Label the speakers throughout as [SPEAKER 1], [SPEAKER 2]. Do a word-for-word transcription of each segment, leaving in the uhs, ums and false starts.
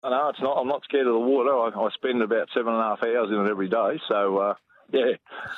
[SPEAKER 1] I know it's not. I'm not scared of the water. I, I spend about seven and a half hours in it every day. So uh, yeah.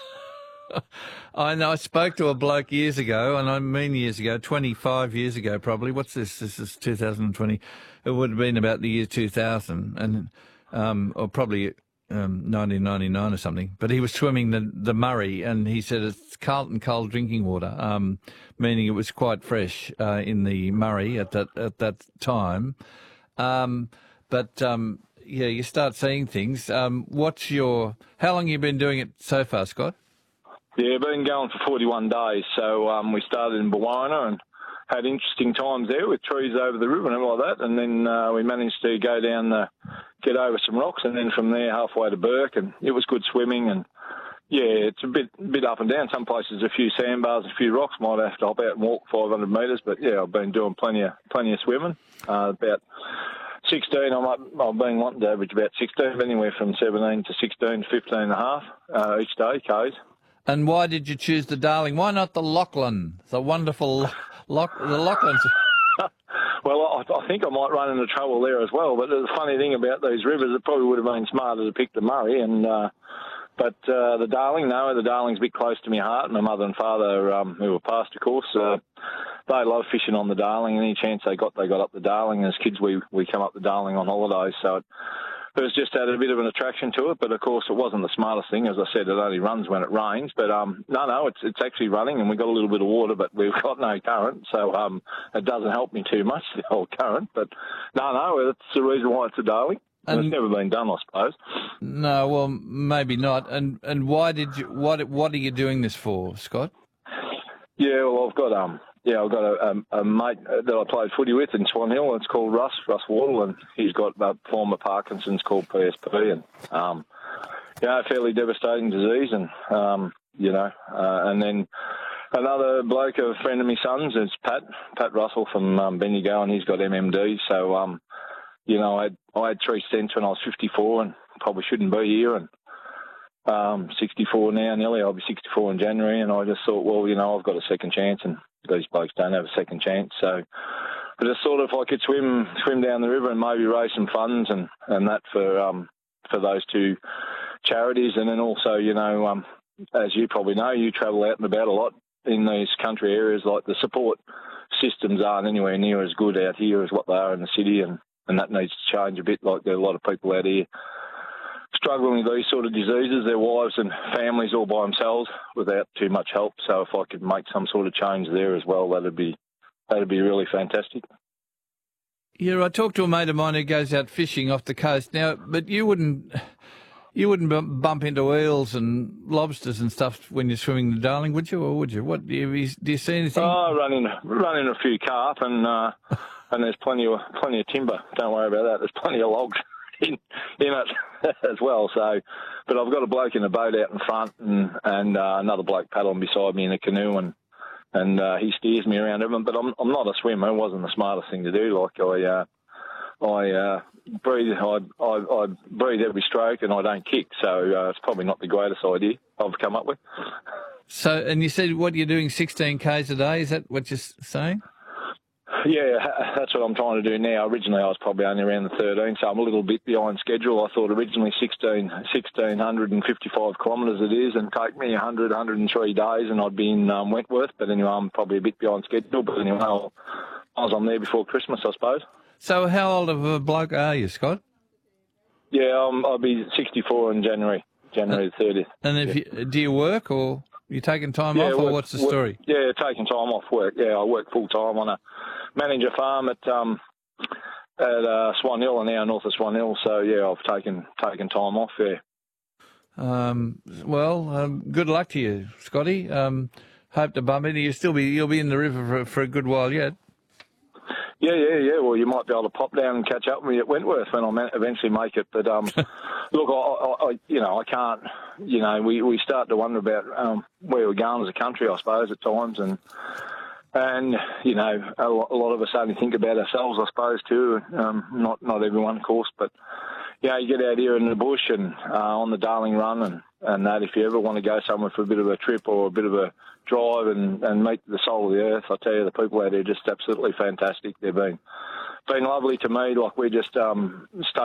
[SPEAKER 2] I know. I spoke to a bloke years ago, and I mean years ago, twenty-five years ago probably. What's this? This is two thousand twenty. It would have been about the year two thousand, and um, or probably um, nineteen ninety-nine or something. But he was swimming the the Murray, and he said it's Carlton cold drinking water, um, meaning it was quite fresh uh, in the Murray at that at that time. Um, but um, yeah, you start seeing things. Um, what's your? How long have you been doing it so far, Scott?
[SPEAKER 1] Yeah, been going for forty-one days. So um, we started in Bawana and had interesting times there with trees over the river and everything like that. And then uh, we managed to go down, the, get over some rocks, and then from there halfway to Burke. And it was good swimming. And yeah, it's a bit bit up and down. Some places a few sandbars, a few rocks. Might have to hop out and walk five hundred metres. But yeah, I've been doing plenty of plenty of swimming. Uh, about sixteen, I'm up, I've been wanting to average about sixteen, anywhere from seventeen to sixteen to fifteen and a half uh, each day, K's.
[SPEAKER 2] And why did you choose the Darling? Why not the Lachlan? The wonderful Loch, the Lachlan's.
[SPEAKER 1] Well, I, I think I might run into trouble there as well. But the funny thing about these rivers, it probably would have been smarter to pick the Murray. And uh, but uh, the Darling, no, the Darling's a bit close to my heart. My mother and father, um, who were past, of course, uh, they love fishing on the Darling. Any chance they got, they got up the Darling. As kids, we we come up the Darling on holidays. So it, It was just had a bit of an attraction to it, but of course it wasn't the smartest thing. As I said, it only runs when it rains. But um, no, no, it's it's actually running, and we've got a little bit of water, but we've got no current, so um, it doesn't help me too much, the whole current. But no, no, that's the reason why it's a Darling. And it's never been done, I suppose. No,
[SPEAKER 2] well, maybe not. And and why did you? What what are you doing this for, Scott?
[SPEAKER 1] Yeah, well, I've got um. Yeah, I've got a, a, a mate that I played footy with in Swan Hill. It's called Russ, Russ Wardle, and he's got a form of Parkinson's called P S P, and um, you know, a fairly devastating disease. And um, you know, uh, and then another bloke, a friend of my son's, is Pat, Pat Russell from um, Bendigo, and he's got M M D. So um, you know, I had I had three stents when I was fifty-four, and probably shouldn't be here, and um, sixty-four now, nearly. I'll be sixty-four in January, and I just thought, well, you know, I've got a second chance, and these blokes don't have a second chance. So I just thought if I could swim swim down the river and maybe raise some funds and, and that for um, for those two charities. And then also, you know, um, as you probably know, you travel out and about a lot in these country areas. Like the support systems aren't anywhere near as good out here as what they are in the city, and, and that needs to change a bit. Like there are a lot of people out here struggling with these sort of diseases, their wives and families all by themselves without too much help. So if I could make some sort of change there as well, that'd be that'd be really fantastic.
[SPEAKER 2] Yeah, I talked to a mate of mine who goes out fishing off the coast now, but you wouldn't you wouldn't bump into eels and lobsters and stuff when you're swimming the Darling, would you, or would you? What do you, do you see anything?
[SPEAKER 1] Oh, running running a few carp, and uh, and there's plenty of plenty of timber. Don't worry about that. There's plenty of logs in, in it as well. So, but I've got a bloke in a boat out in front, and and uh, another bloke paddling beside me in a canoe, and and uh, he steers me around everything. But I'm I'm not a swimmer. It wasn't the smartest thing to do. Like I uh, I uh, breathe I, I I breathe every stroke, and I don't kick. So uh, it's probably not the greatest idea I've come up with.
[SPEAKER 2] So, and you said what you're doing sixteen kays a day. Is that what you're saying?
[SPEAKER 1] Yeah, that's what I'm trying to do now. Originally, I was probably only around the thirteen, so I'm a little bit behind schedule. I thought originally sixteen, sixteen fifty-five kilometres it is, and take me one hundred, one hundred three days, and I'd be in um, Wentworth. But anyway, I'm probably a bit behind schedule. But anyway, I'll, I was on there before Christmas, I suppose.
[SPEAKER 2] So how old of a bloke are you, Scott?
[SPEAKER 1] Yeah, um, I'll be sixty-four in January, January the thirtieth.
[SPEAKER 2] And if
[SPEAKER 1] yeah.
[SPEAKER 2] you, do you work, or you taking time
[SPEAKER 1] yeah,
[SPEAKER 2] off, or
[SPEAKER 1] work,
[SPEAKER 2] what's the
[SPEAKER 1] work,
[SPEAKER 2] story?
[SPEAKER 1] Yeah, taking time off work. Yeah, I work full-time on a manage a farm at um, at uh, Swan Hill, and now north of Swan Hill. So yeah, I've taken taken time off. Yeah.
[SPEAKER 2] Um, well, um, good luck to you, Scotty. Um, hope to bump into you. Still be you'll be in the river for, for a good while yet.
[SPEAKER 1] Yeah, yeah, yeah. Well, you might be able to pop down and catch up with me at Wentworth when I eventually make it. But um, look, I, I, you know, I can't. You know, we, we start to wonder about um, where we're going as a country, I suppose, at times, and. And, you know, a lot of us only think about ourselves, I suppose, too. Um, not not everyone, of course, but, you know, you get out here in the bush and uh, on the Darling Run and, and that, if you ever want to go somewhere for a bit of a trip or a bit of a drive and, and meet the soul of the earth, I tell you, the people out here are just absolutely fantastic. They've been been lovely to me. Like, we just um, stay